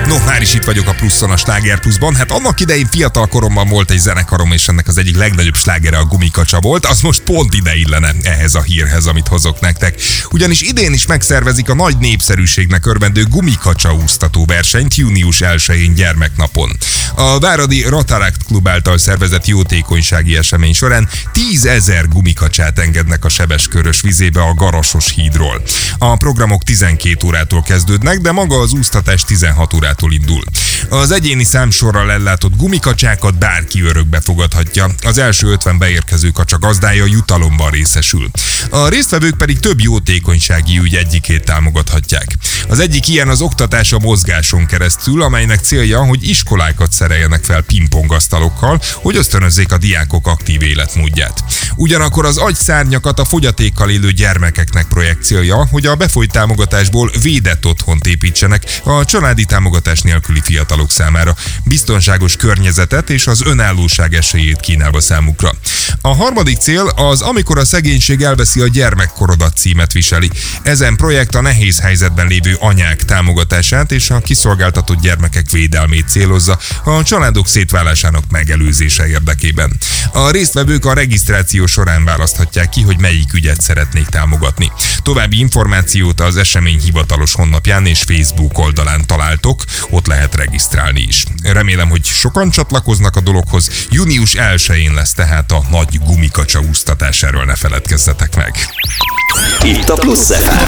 No, már is itt vagyok a Pluszon, a Sláger Pluszban. Hát annak idején fiatal koromban volt egy zenekarom, és ennek az egyik legnagyobb slágere a Gumikacsa volt. Az most pont ide illene ehhez a hírhez, amit hozok nektek. Ugyanis idén is megszervezik a nagy népszerűségnek örvendő Gumikacsa úsztató versenyt június 1-én gyermeknapon. A Váradi Rotaract Klub által szervezett jótékonysági esemény során 10 000 gumikacsát engednek a Sebeskörös vizébe a Garasos hídról. A programok 12 órától kezdődnek, de maga az úsztatás 16 órától indul. Az egyéni számsorral ellátott gumikacsákat bárki örökbe fogadhatja. Az első 50 beérkező kacsa gazdája jutalomban részesül. A résztvevők pedig több jótékonysági ügy egyikét támogathatják. Az egyik ilyen az oktatás a mozgáson keresztül, amelynek célja, hogy iskolákat szereljenek fel pingpongasztalokkal, hogy ösztönözzék a diákok aktív életmódját. Ugyanakkor az agyszárnyakat a fogyatékkal élő gyermekeknek projekt célja, hogy a befolyt támogatásból védett otthont építsenek a családi támogatás nélküli fiatalok számára, biztonságos környezetet és az önállóság esélyét kínálva számukra. A harmadik cél az, amikor a szegénység elveszi a gyermekkorodat címet viseli. Ezen projekt a nehéz helyzetben lévő anyák támogatását és a kiszolgáltatott gyermekek védelmét célozza a családok szétválásának megelőzése érdekében. A résztvevők a regisztráció során választhatják ki, hogy melyik ügyet szeretnék támogatni. További információt az esemény hivatalos honlapján és Facebook oldalán találtok, ott lehet regisztrálni is. Remélem, hogy sokan csatlakoznak a dologhoz. Június 1-én lesz tehát a nagy gumikacsa úsztatás, erről ne feledkezzetek meg. Itt a Plusz FM.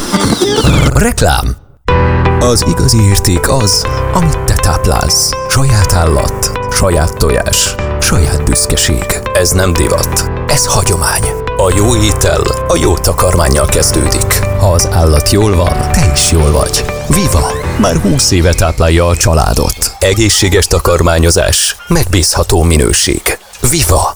Reklám. Az igazi érték az, amit te táplálsz. Saját állat, saját tojás, saját büszkeség. Ez nem divat, ez hagyomány. A jó étel a jó takarmánnyal kezdődik. Ha az állat jól van, te is jól vagy. Viva! Már 20 éve táplálja a családot. Egészséges takarmányozás, megbízható minőség. Viva!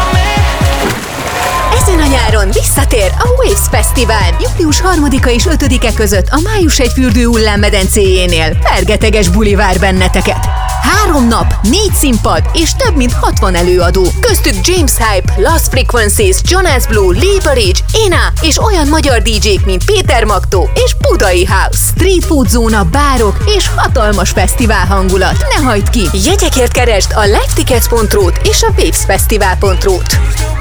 Ezen a nyáron visszatér a Waves Fesztivál. Július 3-a és 5-e között a Májusegy fürdő hullámmedencéjénél. Fergeteges buli vár benneteket. 3 nap, 4 színpad és több mint 60 előadó. Köztük James Hype, Lost Frequencies, Jonas Blue, Lee Bridge, Ena és olyan magyar DJ-k, mint Péter Magtó és Budai House. Street food zóna, bárok és hatalmas fesztivál hangulat. Ne hagyd ki! Jegyekért keresd a livetickets.ru-t és a wavesfestival.ru-t.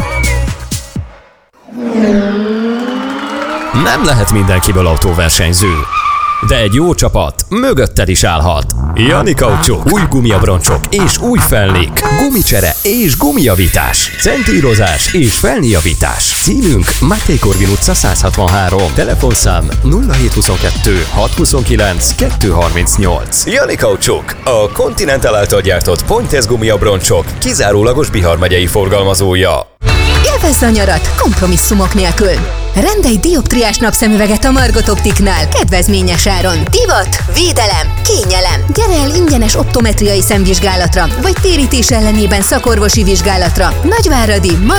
Nem lehet mindenkiből autóversenyző, de egy jó csapat mögötted is állhat. Jani Kaucsuk, új gumiabroncsok és új felnék, gumicsere és gumijavítás, centírozás és felnéjavítás. Címünk Máté Korvin utca 163, telefonszám 0722 629 238. Jani Kaucsuk, a Continental által gyártott Pointes gumiabroncsok kizárólagos Bihar megyei forgalmazója. Élvezd a nyarat kompromisszumok nélkül! Rendelj dioptriás napszemüveget a Margot Optiknál kedvezményes áron. Divat, védelem, kényelem. Gyere el ingyenes optometriai szemvizsgálatra, vagy térítés ellenében szakorvosi vizsgálatra. Nagyváradi